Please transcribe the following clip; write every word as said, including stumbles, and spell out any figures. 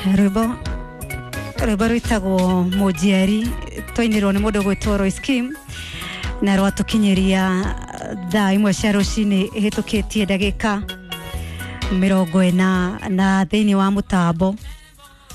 Rwimbo rwimbo rwitagwo Mujieri twainirwo ni mundu gwitwo Roy Scheme na rwatukinyeria thaa imwe cia rucini hitukitie ndagika mirongo ina na thiini wa mutambo